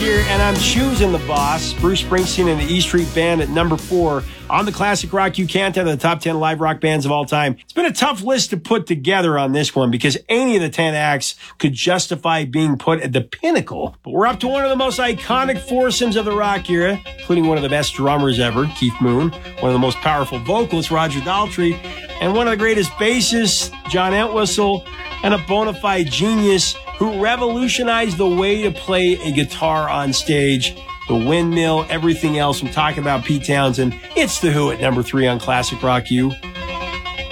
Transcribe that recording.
here, and I'm choosing the boss, Bruce Springsteen and the E Street Band at number 4 on the Classic Rock You Can't Have, the top 10 live rock bands of all time. It's been a tough list to put together on this one because any of the 10 acts could justify being put at the pinnacle. But we're up to one of the most iconic foursomes of the rock era, including one of the best drummers ever, Keith Moon, one of the most powerful vocalists, Roger Daltrey, and one of the greatest bassists, John Entwistle, and a bona fide genius who revolutionized the way to play a guitar on stage. The windmill, everything else. I'm talking about Pete Townsend. It's The Who at number 3 on Classic Rock U.